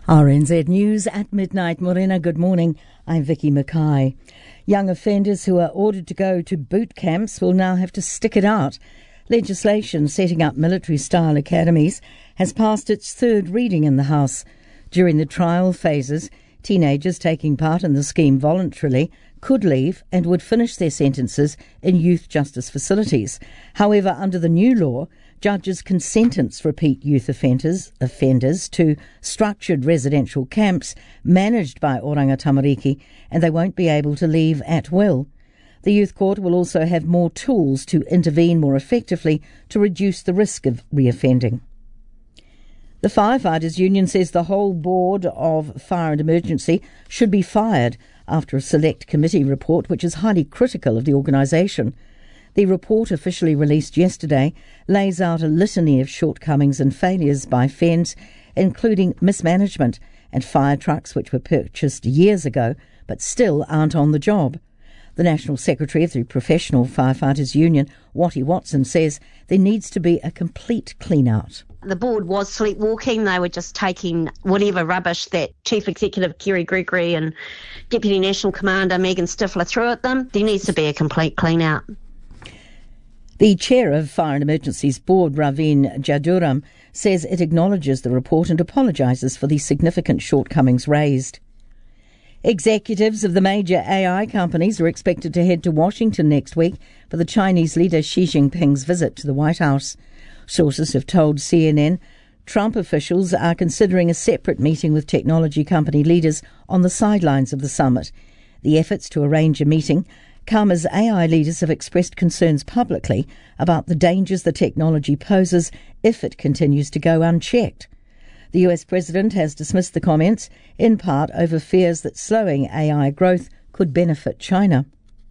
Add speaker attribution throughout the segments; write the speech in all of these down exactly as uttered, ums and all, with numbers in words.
Speaker 1: R N Z News at midnight. Morena, good morning. I'm Vicky Mackay. Young offenders who are ordered to go to boot camps will now have to stick it out. Legislation setting up military-style academies has passed its third reading in the House. During the trial phases, teenagers taking part in the scheme voluntarily could leave and would finish their sentences in youth justice facilities. However, under the new law, judges can sentence repeat youth offenders, offenders to structured residential camps managed by Oranga Tamariki, and they won't be able to leave at will. The Youth Court will also have more tools to intervene more effectively to reduce the risk of reoffending. The Firefighters Union says the whole board of Fire and Emergency should be fired after a select committee report which is highly critical of the organisation. The report, officially released yesterday, lays out a litany of shortcomings and failures by F E N Z, including mismanagement and fire trucks which were purchased years ago but still aren't on the job. The National Secretary of the Professional Firefighters Union, Watty Watson, says there needs to be a complete clean-out.
Speaker 2: The board was sleepwalking. They were just taking whatever rubbish that Chief Executive Kerry Gregory and Deputy National Commander Megan Stifler threw at them. There needs to be a complete clean-out.
Speaker 1: The chair of Fire and Emergencies Board, Ravin Jaduram, says it acknowledges the report and apologises for the significant shortcomings raised. Executives of the major A I companies are expected to head to Washington next week for the Chinese leader Xi Jinping's visit to the White House. Sources have told C N N Trump officials are considering a separate meeting with technology company leaders on the sidelines of the summit. The efforts to arrange a meeting come as A I leaders have expressed concerns publicly about the dangers the technology poses if it continues to go unchecked. The U S president has dismissed the comments, in part over fears that slowing A I growth could benefit China.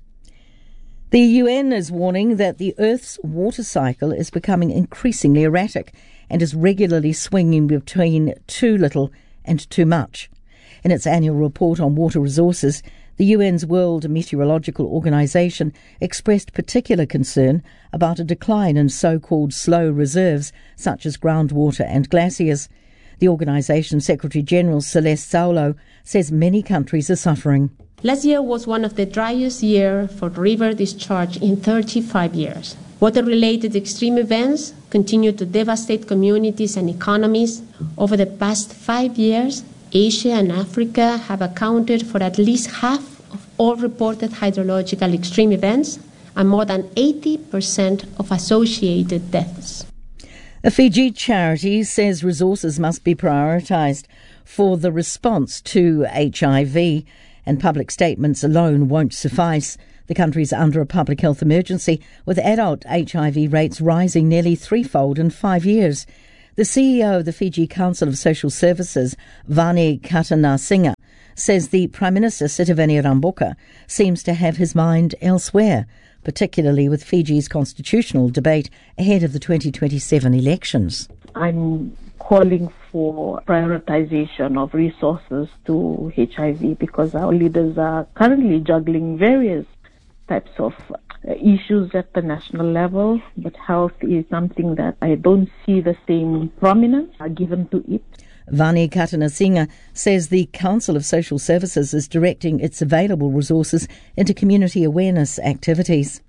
Speaker 1: The U N is warning that the Earth's water cycle is becoming increasingly erratic and is regularly swinging between too little and too much. In its annual report on water resources, the U N's World Meteorological Organization expressed particular concern about a decline in so-called slow reserves such as groundwater and glaciers. The organization's Secretary-General Celeste Saulo says many countries are suffering.
Speaker 3: Last year was one of the driest years for river discharge in thirty-five years. Water-related extreme events continue to devastate communities and economies. Over the past five years, Asia and Africa have accounted for at least half of all reported hydrological extreme events and more than eighty percent of associated deaths.
Speaker 1: A Fiji charity says resources must be prioritised for the response to H I V, and public statements alone won't suffice. The country's under a public health emergency, with adult H I V rates rising nearly threefold in five years. The C E O of the Fiji Council of Social Services, Vani Katanasinghe, says the Prime Minister Sitiveni Rabuka seems to have his mind elsewhere, particularly with Fiji's constitutional debate ahead of the twenty twenty-seven elections.
Speaker 4: I'm calling for prioritization of resources to H I V because our leaders are currently juggling various types of issues at the national level, but health is something that I don't see the same prominence given to it.
Speaker 1: Vani Katanasinghe says the Council of Social Services is directing its available resources into community awareness activities.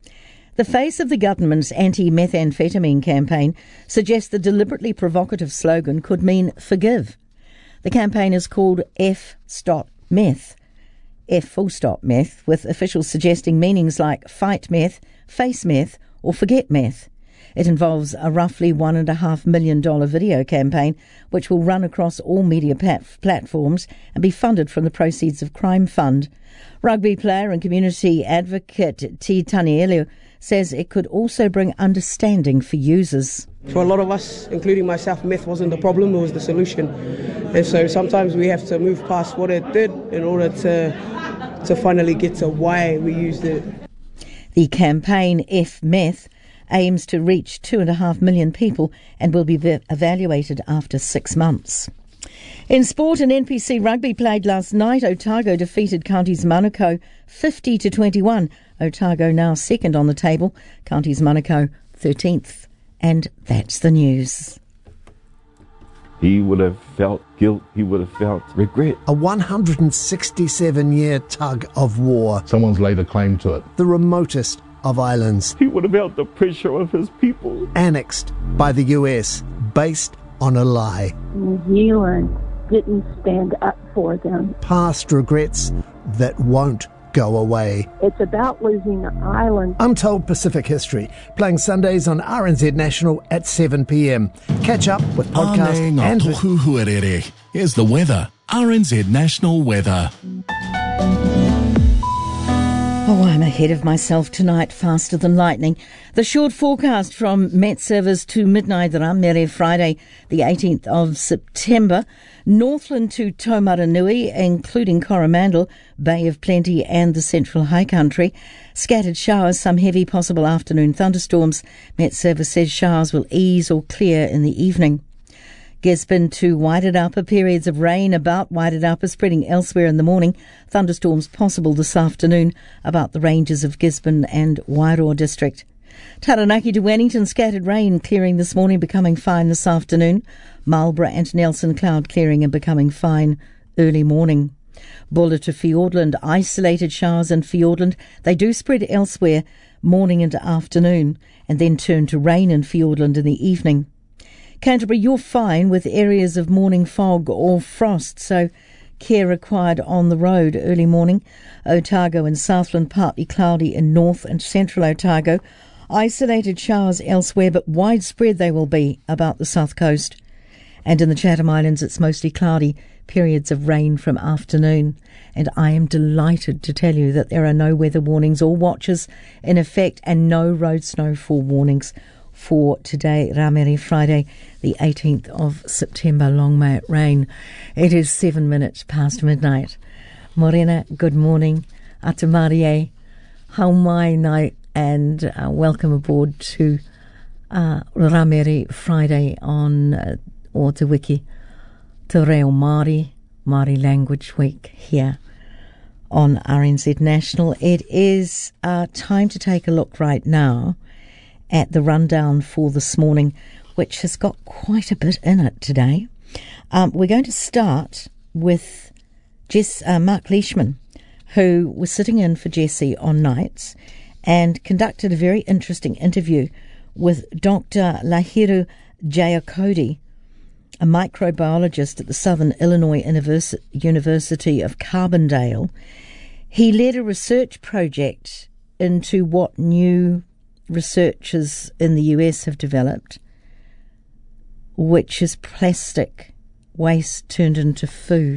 Speaker 1: The face of the government's anti-methamphetamine campaign suggests the deliberately provocative slogan could mean forgive. The campaign is called F Stop Meth, F full stop meth, with officials suggesting meanings like fight meth, face meth or forget meth. It involves a roughly one and a half million dollar video campaign which will run across all media pat- platforms and be funded from the proceeds of Crime Fund. Rugby player and community advocate T. Tanielu says it could also bring understanding for users.
Speaker 5: For a lot of us, including myself, meth wasn't the problem, it was the solution. And so sometimes we have to move past what it did in order to, to finally get to why we used it.
Speaker 1: The campaign F Meth aims to reach two and a half million people and will be evaluated after six months. In sport, in N P C rugby played last night, Otago defeated Counties Manukau fifty to twenty-one. Otago now second on the table, Counties Manukau thirteenth. And that's the news.
Speaker 6: He would have felt guilt. He would have felt regret.
Speaker 7: A one hundred sixty-seven year tug of war.
Speaker 8: Someone's laid a claim to it.
Speaker 7: The remotest of islands.
Speaker 6: He would have felt the pressure of his people.
Speaker 7: Annexed by the U S, based on a lie.
Speaker 9: New Zealand didn't stand up for them.
Speaker 7: Past regrets that won't go away.
Speaker 9: It's about losing the island.
Speaker 7: Untold Pacific History, playing Sundays on R N Z National at seven p.m. Catch up with podcast
Speaker 10: Ane
Speaker 7: and...
Speaker 10: tohu huarere. Here's the weather. R N Z National Weather.
Speaker 1: Oh, I'm ahead of myself tonight, faster than lightning. The short forecast from Met Service to midnight, Ramere, Friday, the eighteenth of September. Northland to Taumaranui, including Coromandel, Bay of Plenty and the Central High Country. Scattered showers, some heavy possible afternoon thunderstorms. Met Service says showers will ease or clear in the evening. Gisborne to Wairarapa, periods of rain about Wairarapa, spreading elsewhere in the morning. Thunderstorms possible this afternoon about the ranges of Gisborne and Wairoa district. Taranaki to Wellington, scattered rain clearing this morning, becoming fine this afternoon. Marlborough and Nelson, cloud clearing and becoming fine early morning. Bulla to Fiordland, isolated showers in Fiordland. They do spread elsewhere morning into afternoon and then turn to rain in Fiordland in the evening. Canterbury, you're fine with areas of morning fog or frost, so care required on the road early morning. Otago and Southland, partly cloudy in north and central Otago. Isolated showers elsewhere, but widespread they will be about the south coast. And in the Chatham Islands, it's mostly cloudy, periods of rain from afternoon. And I am delighted to tell you that there are no weather warnings or watches in effect and no road snowfall warnings for today, Ramere, Friday, the eighteenth of September. Long may it rain. It is seven minutes past midnight. Morena, good morning. Ata Marie, hau mai nai, and uh, welcome aboard to uh, Ramere Friday on uh, o Te Wiki Te Reo Māori, Māori Language Week here on R N Z National. It is uh, time to take a look right now at the rundown for this morning, which has got quite a bit in it today. Um, we're going to start with Jess, uh, Mark Leishman, who was sitting in for Jessie on nights and conducted a very interesting interview with Doctor Lahiru Jayakody, a microbiologist at the Southern Illinois Universi- University of Carbondale. He led a research project into what new researchers in the U S have developed, which is plastic waste turned into food,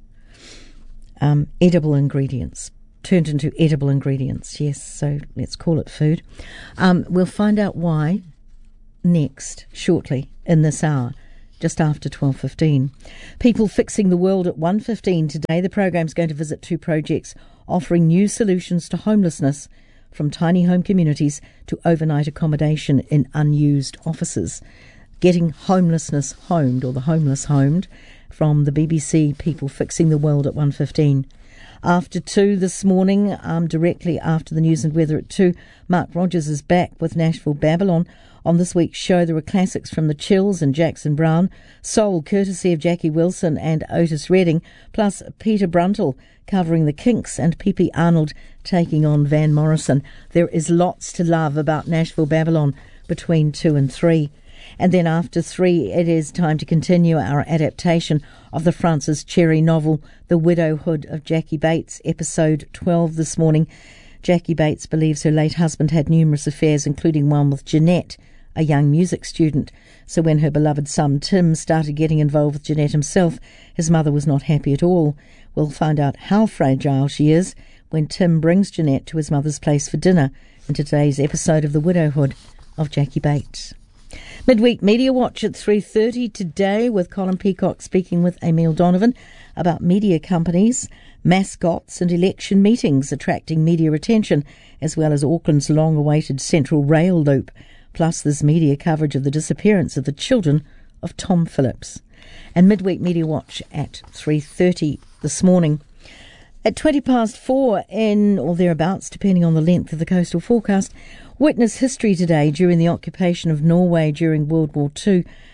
Speaker 1: um, edible ingredients, turned into edible ingredients, yes, so let's call it food. Um, we'll find out why next, shortly, in this hour, just after twelve fifteen. People Fixing the World at one fifteen today. The program's going to visit two projects offering new solutions to homelessness, from tiny home communities to overnight accommodation in unused offices. Getting homelessness homed, or the homeless homed, from the B B C People Fixing the World at one fifteen. After two this morning, um, directly after the news and weather at two, Mark Rogers is back with Nashville Babylon. On this week's show, there are classics from the Chills and Jackson Brown, soul courtesy of Jackie Wilson and Otis Redding, plus Peter Bruntle covering the Kinks and P P Arnold taking on Van Morrison. There is lots to love about Nashville Babylon between two and three. And then after three, it is time to continue our adaptation of the Francis Cherry novel, The Widowhood of Jackie Bates, episode twelve this morning. Jackie Bates believes her late husband had numerous affairs, including one with Jeanette, a young music student. So when her beloved son Tim started getting involved with Jeanette himself, his mother was not happy at all. We'll find out how fragile she is when Tim brings Jeanette to his mother's place for dinner in today's episode of The Widowhood of Jackie Bates. Midweek Media Watch at three thirty today, with Colin Peacock speaking with Emil Donovan about media companies, mascots and election meetings attracting media attention, as well as Auckland's long-awaited Central Rail Loop. Plus there's media coverage of the disappearance of the children of Tom Phillips. And Midweek Media Watch at three thirty this morning. At twenty past four, in or thereabouts, depending on the length of the coastal forecast, witness history today during the occupation of Norway during World War Two.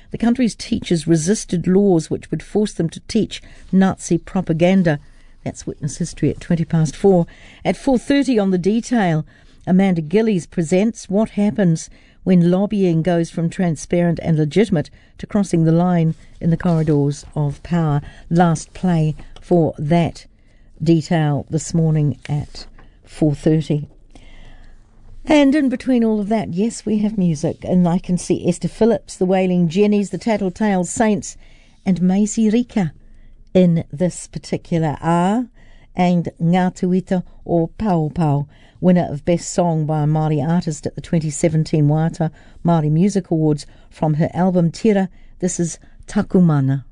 Speaker 1: The country's teachers resisted laws which would force them to teach Nazi propaganda. That's Witness History at twenty past four. At four thirty on The Detail, Amanda Gillies presents What Happens when Lobbying Goes from Transparent and Legitimate to Crossing the Line in the Corridors of Power. Last play for that Detail this morning at four thirty. And in between all of that, yes, we have music, and I can see Esther Phillips, the Wailing Jennies, the Tattletale Saints, and Maisie Rika in this particular hour, and Ngā Tuita o Pau Pau, winner of Best Song by a Māori Artist at the twenty seventeen Waiata Māori Music Awards from her album Tira. This is Takumana.